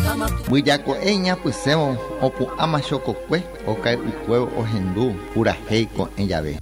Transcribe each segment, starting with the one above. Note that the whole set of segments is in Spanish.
Buyako eña pusemo opu amashokokwe okai ukuevo ohendu pura heiko en llave.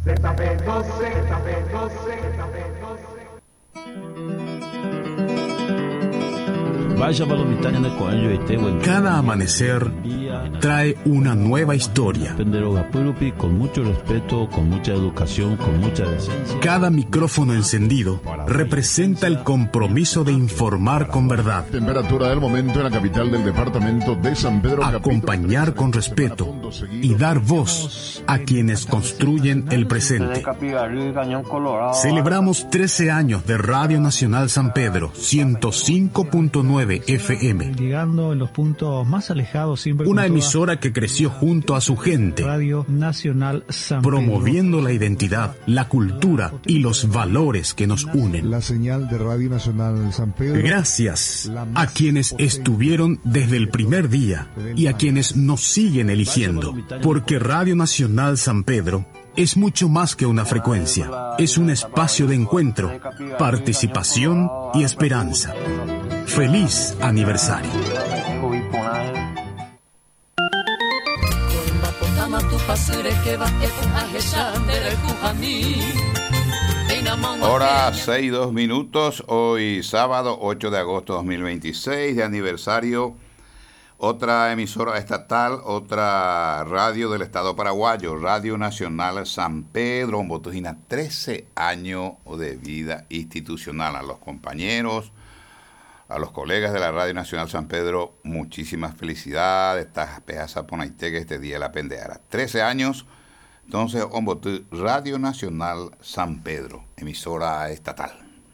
Cada amanecer trae una nueva historia. Con mucho respeto, con mucha educación, con mucha decencia. Cada micrófono encendido representa el compromiso de informar con verdad. Temperatura del momento en la capital del departamento de San Pedro. Acompañar con respeto y dar voz a quienes construyen el presente. Celebramos 13 años de Radio Nacional San Pedro, 105.9 FM. Llegando en los puntos más alejados siempre. Una emisora que creció junto a su gente. Radio Nacional San Pedro. Promoviendo la identidad, la cultura y los valores que nos unen. La señal de Radio Nacional San Pedro. Gracias a quienes estuvieron desde el primer día y a quienes nos siguen eligiendo. Porque Radio Nacional San Pedro es mucho más que una frecuencia. Es un espacio de encuentro, participación y esperanza. ¡Feliz aniversario! Hora 6:02, hoy sábado 8 de agosto 2026, de aniversario. Otra emisora estatal, otra radio del Estado paraguayo, Radio Nacional San Pedro, Botojina, 13 años de vida institucional. A los compañeros, a los colegas de la Radio Nacional San Pedro, muchísimas felicidades. Tajapeasa Ponaitega este día de la pendeara. 13 años, entonces, Radio Nacional San Pedro, emisora estatal.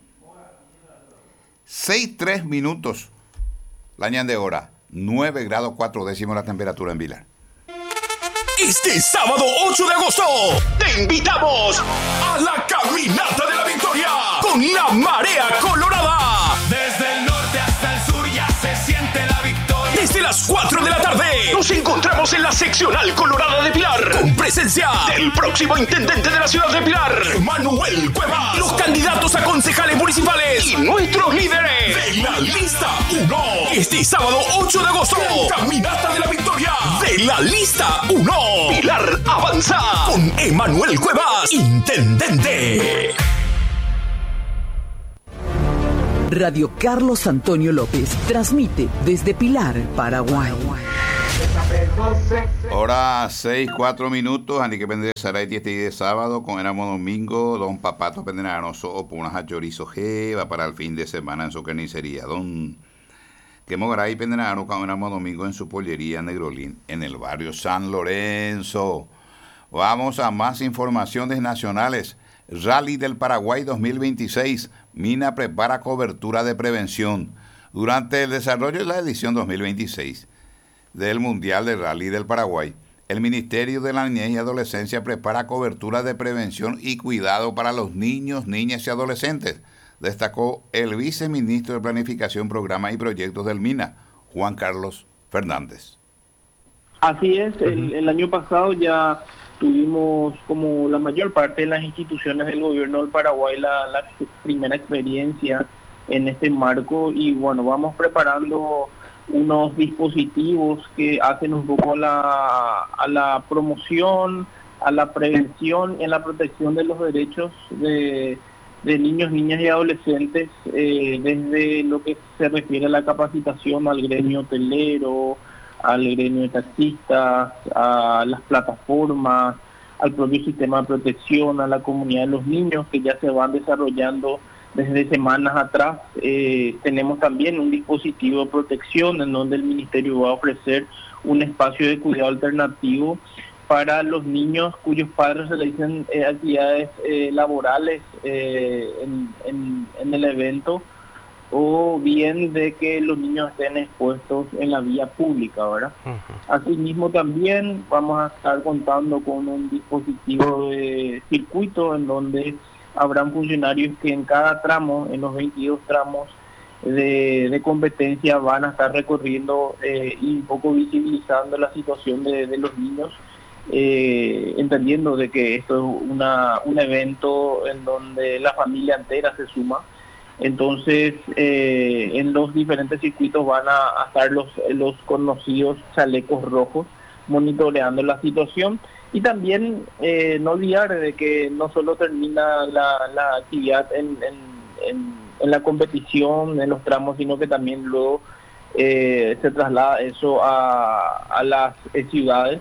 6:03 minutos, la ñan de hora. 9 grados 4 décimos la temperatura en Vilar. Este sábado 8 de agosto te invitamos a la Caminata de la Victoria con la Marea Colorada. Desde el norte hasta el sur ya se siente la victoria. Desde las 4 de la tarde nos encontramos en la seccional Colorada de Pilar con presencia del próximo intendente de la ciudad de Pilar, Emanuel Cuevas, los candidatos a concejales municipales y nuestros líderes de la lista 1. Este sábado 8 de agosto, Caminata de la Victoria de la lista 1. Pilar avanza con Emanuel Cuevas, intendente. Radio Carlos Antonio López transmite desde Pilar, Paraguay. Hora 6:04 minutos, Anique Pende Saraiti este día de sábado, con Éramos Domingo, Don Papato Pendenanoso, Opunaja Chorizo Jeva para el fin de semana en su carnicería. Don Quemogaray Pendenano, con Éramos Domingo en su pollería Negrolín, en el barrio San Lorenzo. Vamos a más informaciones nacionales. Rally del Paraguay 2026. Mina prepara cobertura de prevención. Durante el desarrollo de la edición 2026 del Mundial de Rally del Paraguay, el Ministerio de la Niñez y Adolescencia prepara cobertura de prevención y cuidado para los niños, niñas y adolescentes, destacó el viceministro de Planificación, Programas y Proyectos del MINA, Juan Carlos Fernández. Así es, el año pasado ya tuvimos, como la mayor parte de las instituciones del gobierno del Paraguay, la primera experiencia en este marco, y bueno, vamos preparando unos dispositivos que hacen un poco a la promoción, a la prevención y a la protección de los derechos de niños, niñas y adolescentes, desde lo que se refiere a la capacitación al gremio hotelero, al gremio de taxistas, a las plataformas, al propio sistema de protección, a la comunidad de los niños que ya se van desarrollando desde semanas atrás. Tenemos también un dispositivo de protección en donde el Ministerio va a ofrecer un espacio de cuidado alternativo para los niños cuyos padres realicen actividades laborales en el evento, o bien de que los niños estén expuestos en la vía pública, ¿verdad? Asimismo también vamos a estar contando con un dispositivo de circuito en donde habrán funcionarios que en cada tramo, en los 22 tramos de competencia, van a estar recorriendo y un poco visibilizando la situación de los niños, entendiendo de que esto es un evento en donde la familia entera se suma. Entonces, en los diferentes circuitos van a estar los conocidos chalecos rojos monitoreando la situación. Y también no olvidar de que no solo termina la actividad en la competición, en los tramos, sino que también luego se traslada eso a las ciudades,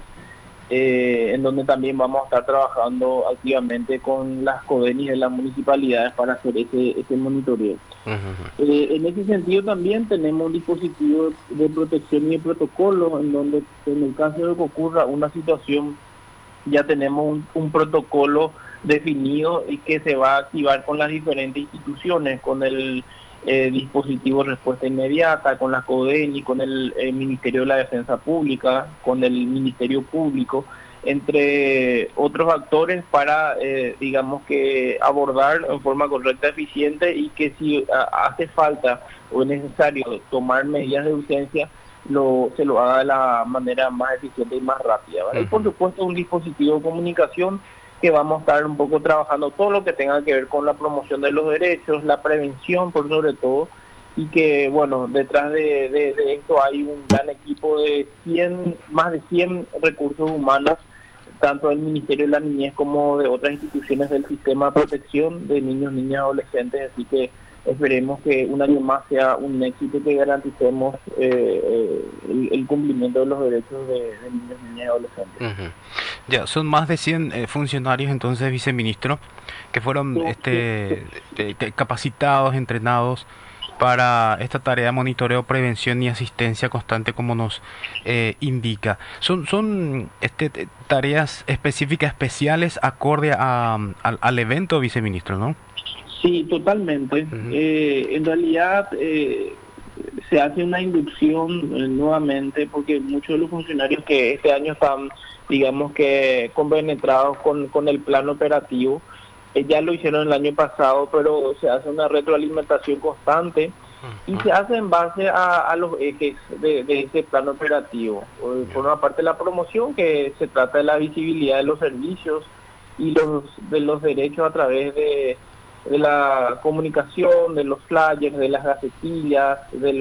en donde también vamos a estar trabajando activamente con las CODENI de las municipalidades para hacer ese monitoreo. En ese sentido también tenemos un dispositivo de protección y de protocolo, en donde en el caso de que ocurra una situación ya tenemos un protocolo definido y que se va a activar con las diferentes instituciones, con el dispositivo de respuesta inmediata, con la CODENI, con el Ministerio de la Defensa Pública, con el Ministerio Público, entre otros actores para, digamos que abordar en forma correcta, eficiente, y que si hace falta o es necesario tomar medidas de urgencia, se lo haga de la manera más eficiente y más rápida, ¿vale? Y por supuesto un dispositivo de comunicación que vamos a estar un poco trabajando todo lo que tenga que ver con la promoción de los derechos, la prevención por sobre todo, y que bueno, detrás de esto hay un gran equipo de más de 100 recursos humanos, tanto del Ministerio de la Niñez como de otras instituciones del sistema de protección de niños, niñas y adolescentes, así que esperemos que un año más sea un éxito, que garanticemos el cumplimiento de los derechos de niños, niñas y adolescentes. Ya, son más de 100 funcionarios entonces, viceministro, que fueron capacitados, entrenados para esta tarea de monitoreo, prevención y asistencia constante, como nos indica. Son tareas específicas, especiales, acorde al evento, viceministro, ¿no? Sí, totalmente. En realidad se hace una inducción nuevamente, porque muchos de los funcionarios que este año están, digamos que compenetrados con el plan operativo, ya lo hicieron el año pasado, pero se hace una retroalimentación constante y se hace en base a los ejes de ese plan operativo. Por una parte la promoción, que se trata de la visibilidad de los servicios y de los derechos a través de la comunicación, de los flyers, de las gacetillas, de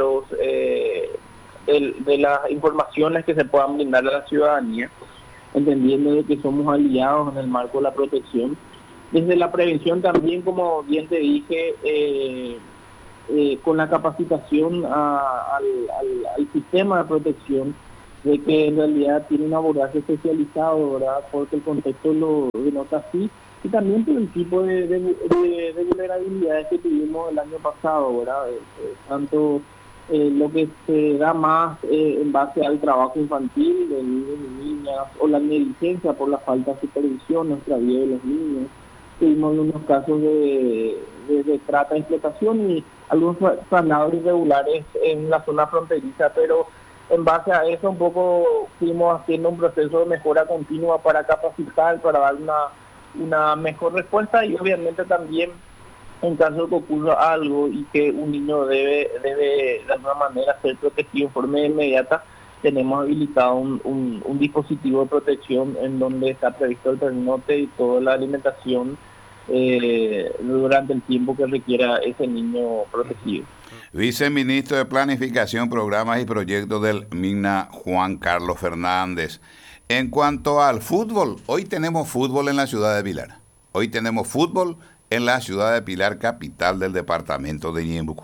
las informaciones que se puedan brindar a la ciudadanía, entendiendo de que somos aliados en el marco de la protección. Desde la prevención también, como bien te dije, con la capacitación al sistema de protección, de que en realidad tiene un abordaje especializado, ¿verdad? Porque el contexto lo denota así, y también por el tipo de vulnerabilidades que tuvimos el año pasado, ¿verdad? Tanto lo que se da más en base al trabajo infantil de niños y niñas, o la negligencia por la falta de supervisión en nuestra vida de los niños. Tuvimos unos casos de trata y explotación y algunos traslados irregulares en la zona fronteriza, pero en base a eso un poco fuimos haciendo un proceso de mejora continua para capacitar, para dar una mejor respuesta, y obviamente también en caso de que ocurra algo y que un niño debe de alguna manera ser protegido en forma inmediata, tenemos habilitado un dispositivo de protección en donde está previsto el pernote y toda la alimentación durante el tiempo que requiera ese niño protegido. Viceministro de Planificación, Programas y Proyectos del MINA, Juan Carlos Fernández. En cuanto al fútbol, hoy tenemos fútbol en la ciudad de Pilar. Hoy tenemos fútbol en la ciudad de Pilar, capital del departamento de Ñembucú.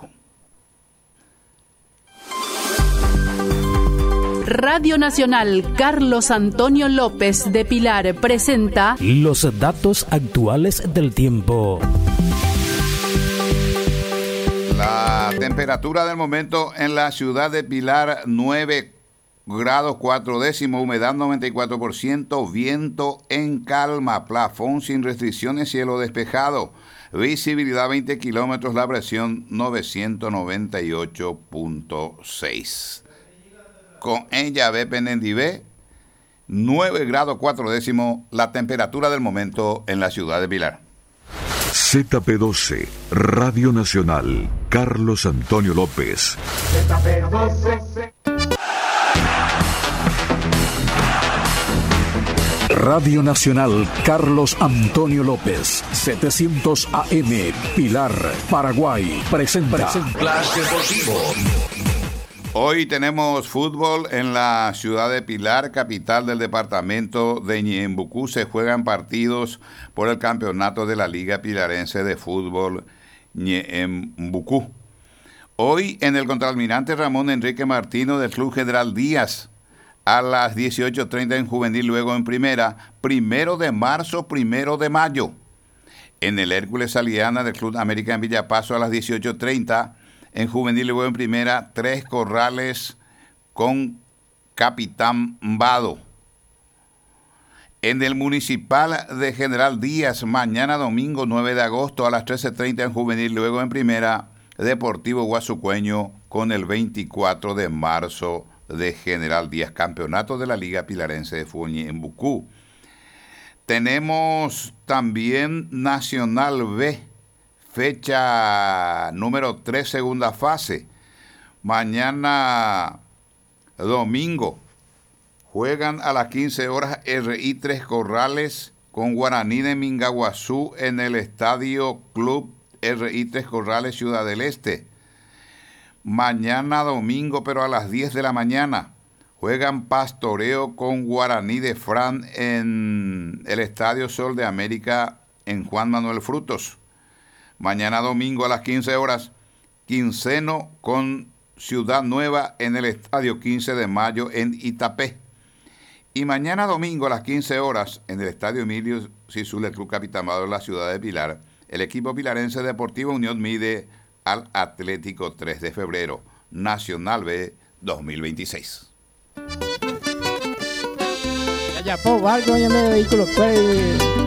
Radio Nacional Carlos Antonio López de Pilar presenta los datos actuales del tiempo. La temperatura del momento en la ciudad de Pilar, 9 grados 4 décimos, humedad 94%, viento en calma, plafón sin restricciones, cielo despejado, visibilidad 20 kilómetros, la presión 998.6. Con ella Penendibé, 9 grados 4 décimos, la temperatura del momento en la ciudad de Pilar. ZP12, Radio Nacional, Carlos Antonio López. Radio Nacional Carlos Antonio López, 700 AM, Pilar, Paraguay, presenta Flash Deportivo. Hoy tenemos fútbol en la ciudad de Pilar, capital del departamento de Ñembucú. Se juegan partidos por el campeonato de la Liga Pilarense de Fútbol Ñembucú. Hoy en el contraalmirante Ramón Enrique Martino del Club General Díaz, a las 18:30 en juvenil, luego en primera, 1 de marzo, 1 de mayo. En el Hércules Saliana del Club América en Villapaso a las 18:30, en juvenil, luego en primera, 3 Corrales con Capitán Vado. En el Municipal de General Díaz, mañana domingo 9 de agosto a las 13:30 en juvenil, luego en primera, Deportivo Guasucueño con el 24 de marzo de General Díaz, campeonato de la Liga Pilarense de Fútbol en Bucú. Tenemos también Nacional B, fecha número 3, segunda fase. Mañana domingo juegan a las 15 horas RI 3 Corrales con Guaraní de Mingaguazú en el Estadio Club RI 3 Corrales, Ciudad del Este. Mañana domingo, pero a las 10 de la mañana, juegan Pastoreo con Guaraní de Fran en el Estadio Sol de América en Juan Manuel Frutos. Mañana domingo a las 15 horas, Quinceno con Ciudad Nueva en el Estadio 15 de Mayo en Itapé. Y mañana domingo a las 15 horas, en el Estadio Emilio Cizul, el Club Capitán Vado de la ciudad de Pilar, el equipo pilarense Deportivo Unión mide al Atlético 3 de febrero, Nacional B 2026. Ya, po, algo, ya me vehículo, pues.